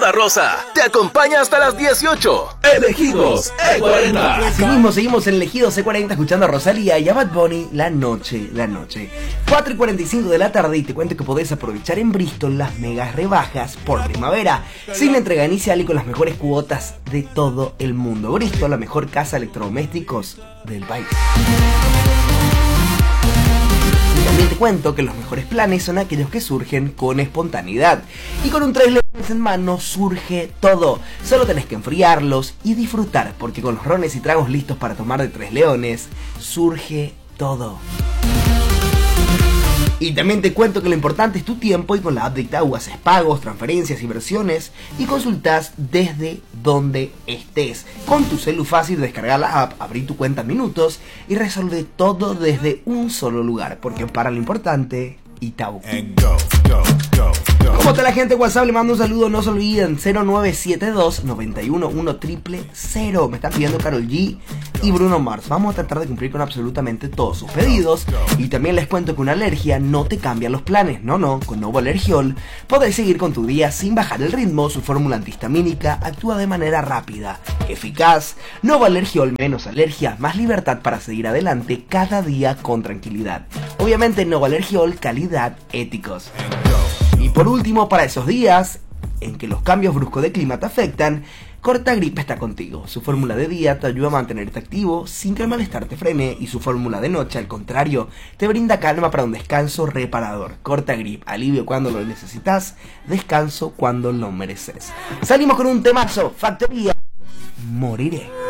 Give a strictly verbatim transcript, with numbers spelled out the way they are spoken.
Zona Rosa te acompaña hasta las dieciocho. Elegidos E cuarenta. Así mismo, seguimos en Elegidos E cuarenta escuchando a Rosalía y a Bad Bunny, La Noche, La Noche. cuatro y cuarenta y cinco de la tarde y te cuento que podés aprovechar en Bristol las megas rebajas por primavera, sin la entrega inicial y con las mejores cuotas de todo el mundo. Bristol, la mejor casa de electrodomésticos del país. También te cuento que los mejores planes son aquellos que surgen con espontaneidad. Y con un Tres Leones en mano surge todo. Solo tenés que enfriarlos y disfrutar, porque con los rones y tragos listos para tomar de Tres Leones, surge todo. Y también te cuento que lo importante es tu tiempo y con la app de Itaú haces pagos, transferencias, inversiones y consultas desde donde estés. Con tu celu fácil descargar la app, abrir tu cuenta en minutos y resolver todo desde un solo lugar. Porque para lo importante, Itaú. Go, go, go, go. ¿Cómo está la gente? WhatsApp, le mando un saludo, no se olviden, cero nueve siete dos, nueve uno uno, cero cero cero. Me están pidiendo Karol G y Bruno Mars. Vamos a tratar de cumplir con absolutamente todos sus pedidos. Y también les cuento que una alergia no te cambia los planes. No, no, con Novo Alergiol podés seguir con tu día sin bajar el ritmo. Su fórmula antihistamínica actúa de manera rápida, eficaz. Novo Alergiol, menos alergias, más libertad para seguir adelante cada día con tranquilidad. Obviamente Novo Alergiol, calidad, éticos. Y por último, para esos días en que los cambios bruscos de clima te afectan, Cortagrip está contigo. Su fórmula de día te ayuda a mantenerte activo sin que el malestar te frene, y su fórmula de noche, al contrario, te brinda calma para un descanso reparador. Cortagrip, alivio cuando lo necesitas, descanso cuando lo mereces. Salimos con un temazo, Factoría, Moriré.